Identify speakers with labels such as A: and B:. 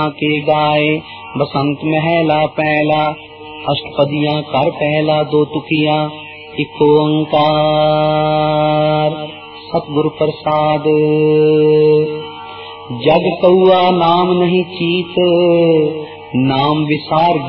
A: के गाए बसंत महला पहला अष्टपदियां कर पहला दो तुकिया एक ओंकार सतगुरु प्रसाद। जग कौआ नाम नहीं चीत नाम विसार